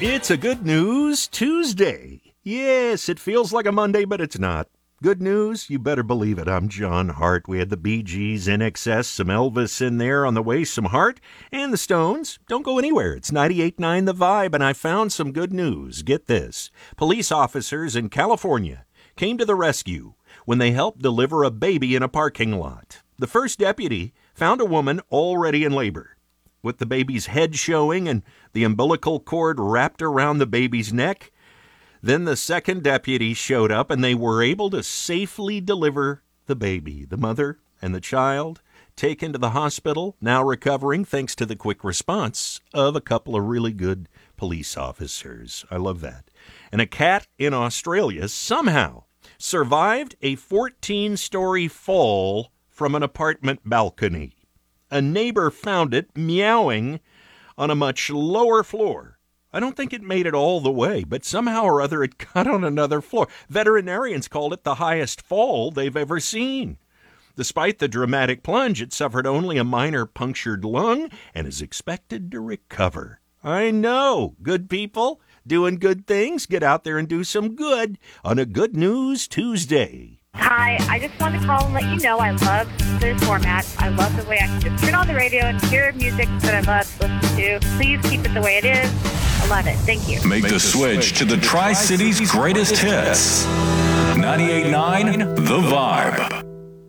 It's a Good News Tuesday. Yes, it feels like a Monday, but it's not. Good news? You better believe it. I'm John Hart. We had the Bee Gees, INXS, some Elvis in there on the way, some Heart, and the Stones. Don't go anywhere. It's 98.9 The Vibe, and I found some good news. Get this. Police officers in California came to the rescue when they helped deliver a baby in a parking lot. The first deputy found a woman already in labor, with the baby's head showing and the umbilical cord wrapped around the baby's neck. Then the second deputy showed up, and they were able to safely deliver the baby. The mother and the child taken to the hospital, now recovering thanks to the quick response of a couple of really good police officers. I love that. And a cat in Australia somehow survived a 14-story fall from an apartment balcony. A neighbor found it meowing on a much lower floor. I don't think it made it all the way, but somehow or other it got on another floor. Veterinarians called it the highest fall they've ever seen. Despite the dramatic plunge, it suffered only a minor punctured lung and is expected to recover. I know, good people doing good things. Get out there and do some good on a Good News Tuesday. Hi, I just wanted to call and let you know I love this format. I love the way I can just turn on the radio and hear music that I love to listen to. Please keep it the way it is. I love it. Thank you. Make the switch to the Tri-Cities greatest hits. 98.9 The Vibe.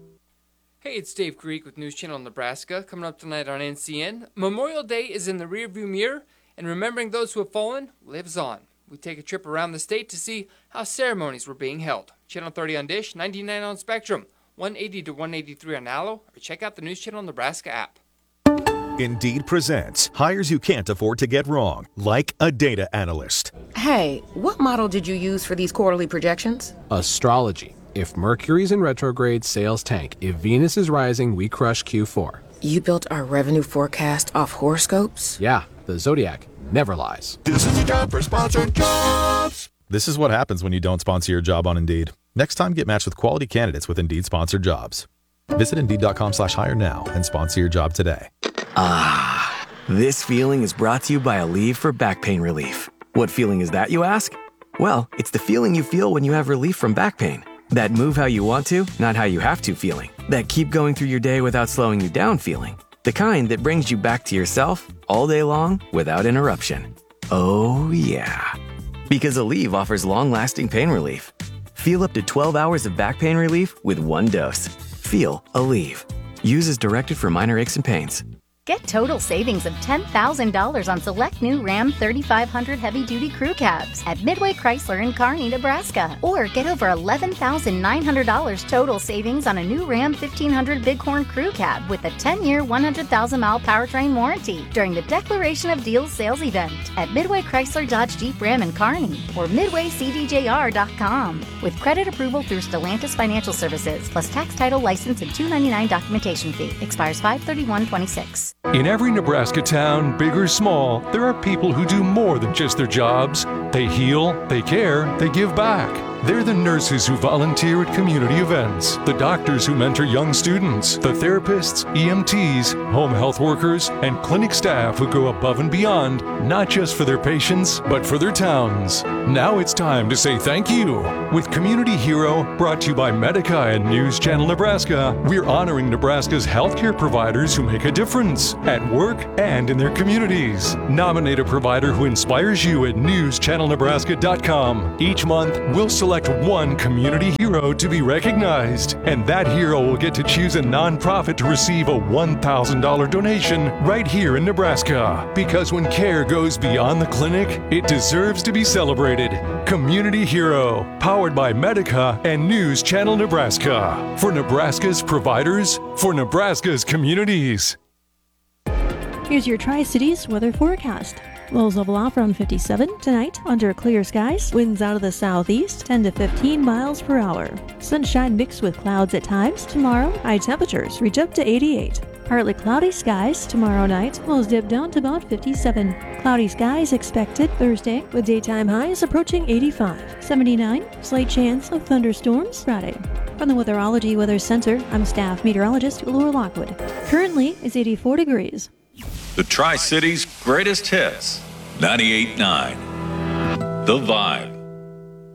Hey, it's Dave Greek with News Channel Nebraska. Coming up tonight on NCN, Memorial Day is in the rearview mirror, and remembering those who have fallen lives on. We take a trip around the state to see how ceremonies were being held. Channel 30 on Dish, 99 on Spectrum, 180 to 183 on Allo, or check out the News Channel Nebraska app. Indeed presents hires you can't afford to get wrong, like a data analyst. Hey, what model did you use for these quarterly projections? Astrology. If Mercury's in retrograde, sales tank. If Venus is rising, we crush Q4. You built our revenue forecast off horoscopes? Yeah, the Zodiac never lies. This is a job for sponsored jobs. This is what happens when you don't sponsor your job on Indeed. Next time, get matched with quality candidates with Indeed sponsored jobs. Visit Indeed.com/hire now and sponsor your job today. Ah, this feeling is brought to you by Aleve for back pain relief. What feeling is that, you ask? Well, it's the feeling you feel when you have relief from back pain. That move how you want to, not how you have to feeling. That keep going through your day without slowing you down feeling. The kind that brings you back to yourself all day long without interruption. Oh, yeah. Because Aleve offers long-lasting pain relief. Feel up to 12 hours of back pain relief with one dose. Feel Aleve. Use as directed for minor aches and pains. Get total savings of $10,000 on select new Ram 3500 heavy-duty crew cabs at Midway Chrysler in Kearney, Nebraska. Or get over $11,900 total savings on a new Ram 1500 Bighorn crew cab with a 10-year, 100,000-mile powertrain warranty during the Declaration of Deals sales event at Midway Chrysler Dodge Jeep Ram in Kearney or MidwayCDJR.com. With credit approval through Stellantis Financial Services, plus tax, title, license, and $299 documentation fee. Expires 5/31/26. In every Nebraska town, big or small, there are people who do more than just their jobs. They heal, they care, they give back. They're the nurses who volunteer at community events, the doctors who mentor young students, the therapists, EMTs, home health workers, and clinic staff who go above and beyond, not just for their patients, but for their towns. Now it's time to say thank you. With Community Hero, brought to you by Medica and News Channel Nebraska, we're honoring Nebraska's healthcare providers who make a difference at work and in their communities. Nominate a provider who inspires you at newschannelnebraska.com. Each month, we'll select one community hero to be recognized, and that hero will get to choose a nonprofit to receive a $1,000 donation right here in Nebraska. Because when care goes beyond the clinic, it deserves to be celebrated. Community Hero, powered by Medica and News Channel Nebraska. For Nebraska's providers, for Nebraska's communities. Here's your Tri-Cities weather forecast. Lows level off around 57 tonight under clear skies. Winds out of the southeast 10 to 15 miles per hour. Sunshine mixed with clouds at times. Tomorrow, high temperatures reach up to 88. Partly cloudy skies tomorrow night. Lows dip down to about 57. Cloudy skies expected Thursday with daytime highs approaching 85. 79. Slight chance of thunderstorms Friday. From the Weatherology Weather Center, I'm staff meteorologist Laura Lockwood. Currently, it's 84 degrees. The Tri-Cities greatest hits. 98.9 The Vibe.